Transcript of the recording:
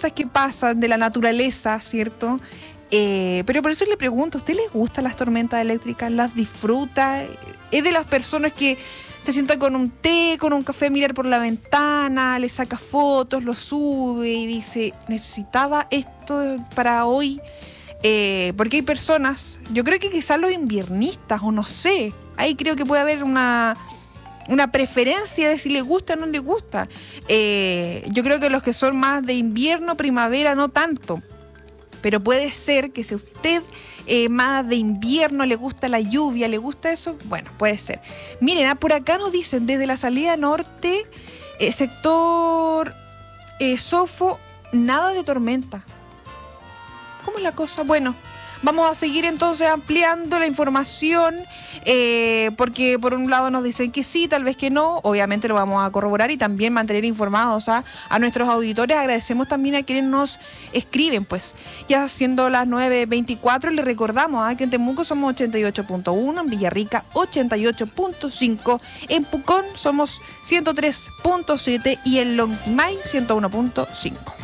cosas que pasan de la naturaleza, ¿cierto? Pero por eso le pregunto, ¿a usted les gustan las tormentas eléctricas? ¿Las disfruta? ¿Es de las personas que se sienta con un té, con un café a mirar por la ventana, le saca fotos, lo sube y dice, necesitaba esto para hoy? Porque hay personas, yo creo que quizás los inviernistas, o no sé, ahí creo que puede haber una preferencia de si le gusta o no le gusta. Yo creo que los que son más de invierno, primavera, no tanto. Pero puede ser que si usted más de invierno le gusta la lluvia, le gusta eso, bueno, puede ser. Miren, por acá nos dicen, desde la salida norte, sector Sofo, nada de tormenta. ¿Cómo es la cosa? Bueno, vamos a seguir entonces ampliando la información, porque por un lado nos dicen que sí, tal vez que no, obviamente lo vamos a corroborar y también mantener informados a nuestros auditores. Agradecemos también a quienes nos escriben, pues ya siendo las 9:24, les recordamos que en Temuco somos 88.1, en Villarrica 88.5, en Pucón somos 103.7 y en Lonquimay 101.5.